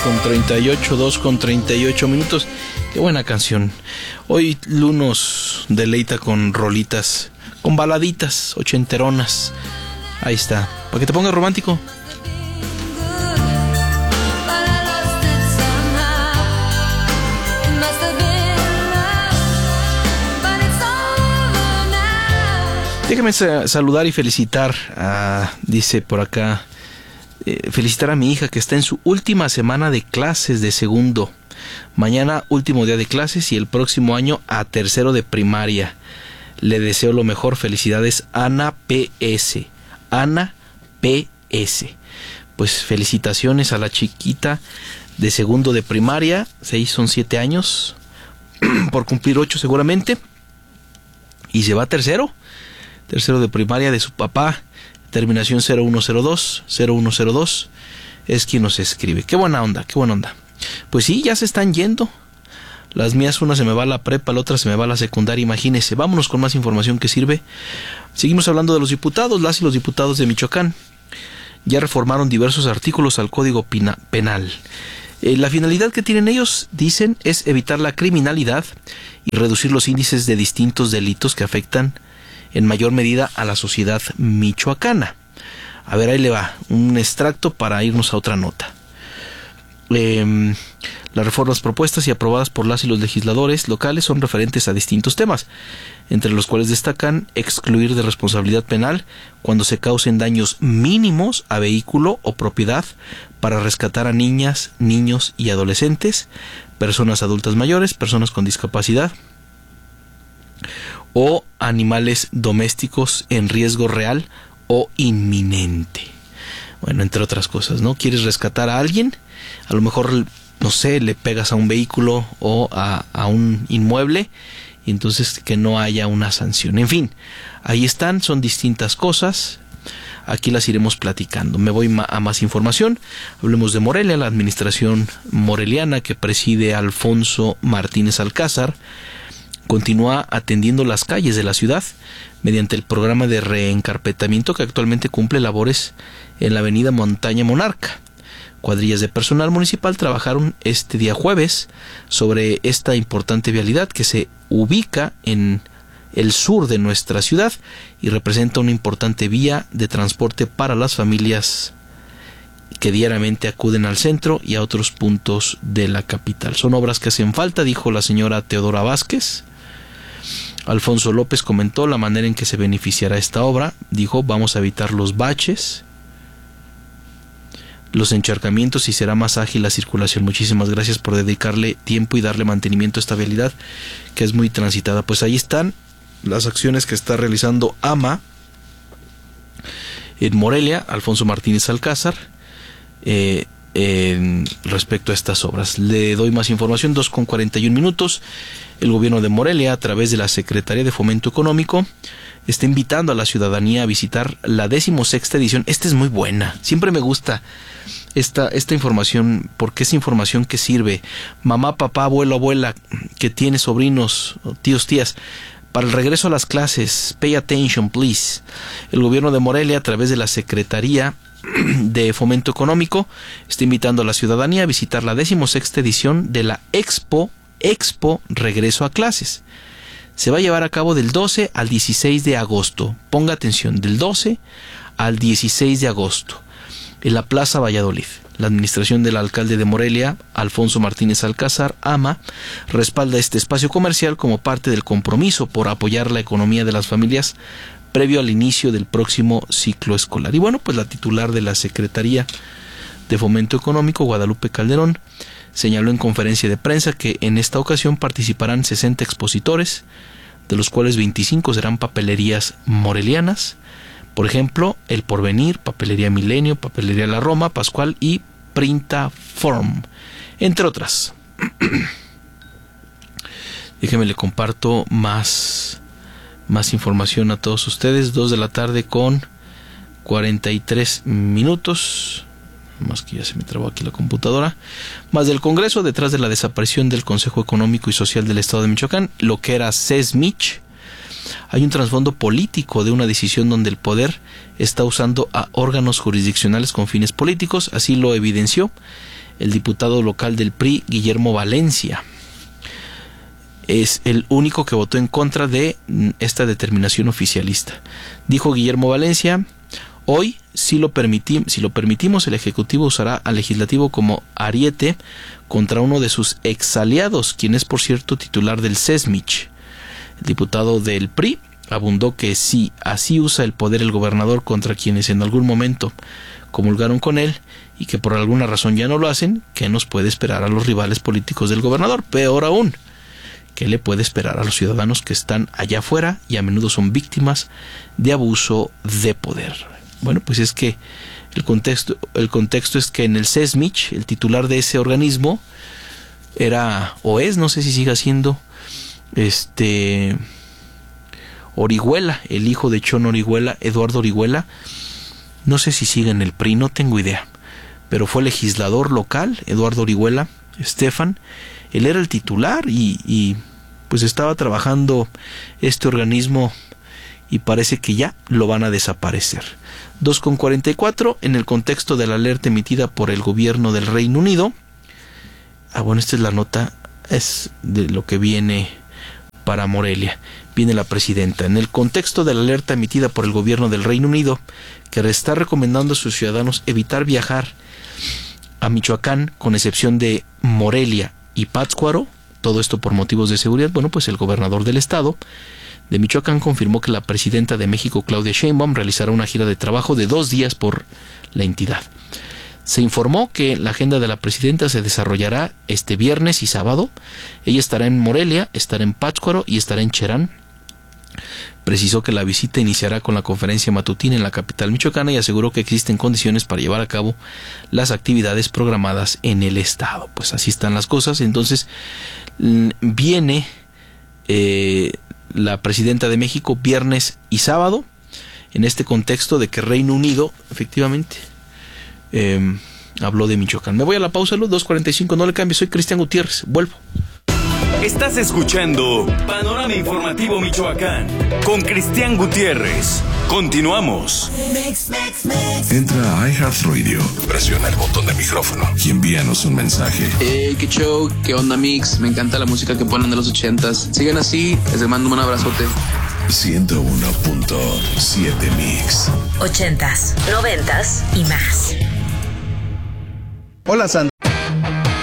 2:38 minutos. Qué buena canción. Hoy Lunos deleita con rolitas, con baladitas ochenteronas. Ahí está, para que te pongas romántico. Déjame saludar y felicitar dice por acá, felicitar a mi hija que está en su última semana de clases de segundo. Mañana último día de clases y el próximo año a tercero de primaria. Le deseo lo mejor. Felicidades, Ana PS. Ana PS. Pues felicitaciones a la chiquita de segundo de primaria. 7 años. Por cumplir 8 seguramente. Y se va a tercero de primaria de su papá, terminación 0102, es quien nos escribe. Qué buena onda. Pues sí, ya se están yendo. Las mías, una se me va a la prepa, la otra se me va a la secundaria, imagínense. Vámonos con más información que sirve. Seguimos hablando de los diputados. Las y los diputados de Michoacán ya reformaron diversos artículos al Código Penal. La finalidad que tienen ellos, dicen, es evitar la criminalidad y reducir los índices de distintos delitos que afectan en mayor medida a la sociedad michoacana. A ver, ahí le va un extracto para irnos a otra nota. Las reformas propuestas y aprobadas por las y los legisladores locales son referentes a distintos temas, entre los cuales destacan excluir de responsabilidad penal cuando se causen daños mínimos a vehículo o propiedad para rescatar a niñas, niños y adolescentes, personas adultas mayores, personas con discapacidad o animales domésticos en riesgo real o inminente. Bueno, entre otras cosas, ¿no? ¿Quieres rescatar a alguien? A lo mejor, no sé, le pegas a un vehículo o a un inmueble, y entonces que no haya una sanción. En fin, ahí están, son distintas cosas. Aquí las iremos platicando. Me voy a más información. Hablemos de Morelia. La administración moreliana que preside Alfonso Martínez Alcázar continúa atendiendo las calles de la ciudad mediante el programa de reencarpetamiento que actualmente cumple labores en la avenida Montaña Monarca. Cuadrillas de personal municipal trabajaron este día jueves sobre esta importante vialidad que se ubica en el sur de nuestra ciudad y representa una importante vía de transporte para las familias que diariamente acuden al centro y a otros puntos de la capital. Son obras que hacen falta, dijo la señora Teodora Vázquez. Alfonso López comentó la manera en que se beneficiará esta obra. Dijo, vamos a evitar los baches, los encharcamientos y será más ágil la circulación. Muchísimas gracias por dedicarle tiempo y darle mantenimiento a esta vialidad que es muy transitada. Pues ahí están las acciones que está realizando AMA en Morelia, Alfonso Martínez Alcázar, respecto a estas obras. Le doy más información. 2:41. El gobierno de Morelia, a través de la Secretaría de Fomento Económico, está invitando a la ciudadanía a visitar la 16ª edición. Esta es muy buena. Siempre me gusta esta información, porque es información que sirve. Mamá, papá, abuelo, abuela, que tiene sobrinos, tíos, tías, para el regreso a las clases. Pay attention, please. El gobierno de Morelia, a través de la Secretaría de Fomento Económico, está invitando a la ciudadanía a visitar la 16ª edición de la Expo Regreso a Clases. Se va a llevar a cabo del 12 al 16 de agosto. Ponga atención, del 12 al 16 de agosto, en la Plaza Valladolid. La administración del alcalde de Morelia, Alfonso Martínez Alcázar, AMA, respalda este espacio comercial como parte del compromiso por apoyar la economía de las familias previo al inicio del próximo ciclo escolar. Y bueno, pues la titular de la Secretaría de Fomento Económico, Guadalupe Calderón, señaló en conferencia de prensa que en esta ocasión participarán 60 expositores, de los cuales 25 serán papelerías morelianas. Por ejemplo, El Porvenir, Papelería Milenio, Papelería La Roma, Pascual y Printaform, entre otras. Déjenme le comparto más información a todos ustedes. 2:43. Más que ya se me trabó aquí la computadora. Más del Congreso, detrás de la desaparición del Consejo Económico y Social del Estado de Michoacán, lo que era CESMICH, hay un trasfondo político de una decisión donde el poder está usando a órganos jurisdiccionales con fines políticos. Así lo evidenció el diputado local del PRI, Guillermo Valencia. Es el único que votó en contra de esta determinación oficialista. Dijo Guillermo Valencia: hoy, si lo permitimos, el Ejecutivo usará al Legislativo como ariete contra uno de sus exaliados, quien es, por cierto, titular del SESMIC. El diputado del PRI abundó que si así usa el poder el gobernador contra quienes en algún momento comulgaron con él y que por alguna razón ya no lo hacen, ¿qué nos puede esperar a los rivales políticos del gobernador? Peor aún, ¿qué le puede esperar a los ciudadanos que están allá afuera y a menudo son víctimas de abuso de poder? Bueno, pues es que el contexto es que en el SESMIC, el titular de ese organismo era, o es, no sé si siga siendo, Orihuela, el hijo de Chon Orihuela, Eduardo Orihuela. No sé si sigue en el PRI, no tengo idea, pero fue legislador local, Eduardo Orihuela, Estefan. Él era el titular y pues estaba trabajando este organismo y parece que ya lo van a desaparecer. 2:44, en el contexto de la alerta emitida por el gobierno del Reino Unido. Bueno, esta es la nota, es de lo que viene para Morelia. Viene la presidenta. En el contexto de la alerta emitida por el gobierno del Reino Unido, que está recomendando a sus ciudadanos evitar viajar a Michoacán, con excepción de Morelia y Pátzcuaro, todo esto por motivos de seguridad, bueno, pues el gobernador del estado de Michoacán confirmó que la presidenta de México, Claudia Sheinbaum, realizará una gira de trabajo de 2 días por la entidad. Se informó que la agenda de la presidenta se desarrollará este viernes y sábado. Ella estará en Morelia, estará en Pátzcuaro y estará en Cherán. Precisó que la visita iniciará con la conferencia matutina en la capital michoacana y aseguró que existen condiciones para llevar a cabo las actividades programadas en el estado. Pues así están las cosas. Entonces viene la presidenta de México viernes y sábado, en este contexto de que Reino Unido efectivamente habló de Michoacán. Me voy a la pausa, los 2:45, no le cambies, soy Cristian Gutiérrez, vuelvo. Estás escuchando Panorama Informativo Michoacán con Cristian Gutiérrez. Continuamos. Entra a iHeartRadio, presiona el botón de micrófono y envíanos un mensaje. Hey, qué show, qué onda Mix, me encanta la música que ponen de los 80s. Sigan así, les mando un abrazote. 101.7 Mix. 80s, 90s y más. Hola Sandra.